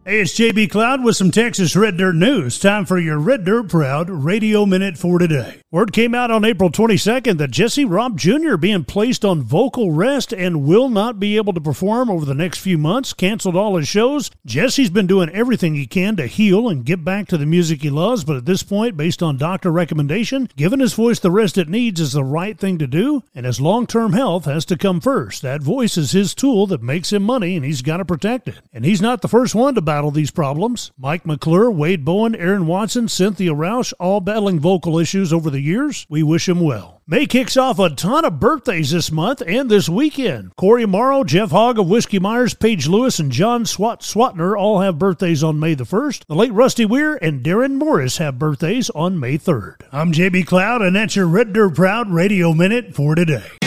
Hey, it's JB Cloud with some Texas Red Dirt news. Time for your Red Dirt Proud Radio Minute for today. Word came out on April 22nd that Jesse Robb Jr. being placed on vocal rest and will not be able to perform over the next few months, canceled all his shows. Jesse's been doing everything he can to heal and get back to the music he loves, but at this point, based on doctor recommendation, giving his voice the rest it needs is the right thing to do, and his long-term health has to come first. That voice is his tool that makes him money, and he's got to protect it. And he's not the first one to battle these problems. Mike McClure, Wade Bowen, Aaron Watson, Cynthia Roush, all battling vocal issues over the years. We wish him well. May kicks off a ton of birthdays this month and this weekend. Corey Morrow, Jeff Hogg of Whiskey Myers, Paige Lewis, and John Swatner all have birthdays on May the 1st. The late Rusty Weir and Darren Morris have birthdays on May 3rd. I'm JB Cloud, and that's your Red Dirt Proud Radio Minute for today.